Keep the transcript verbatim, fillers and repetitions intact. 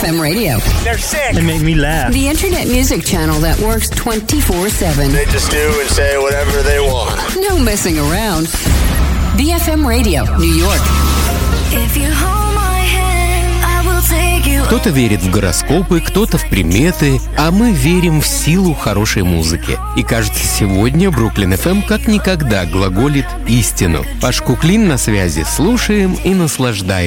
эф эм Radio. They're sick. They make me laugh. The internet music channel that works twenty-four seven. They just do and say whatever they want. No messing around. би эф эм Radio, New York. If you hold my hand, I will take you. Кто-то верит в гороскопы, кто-то в приметы, а мы верим в силу хорошей музыки. И кажется, сегодня Бруклин эф эм как никогда глаголит истину. Паш Куклин на связи. Слушаем и наслаждаемся.